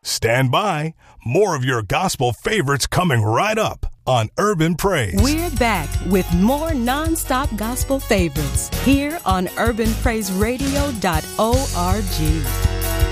Stand by. More of your gospel favorites coming right up on Urban Praise. We're back with more nonstop gospel favorites here on urbanpraiseradio.org.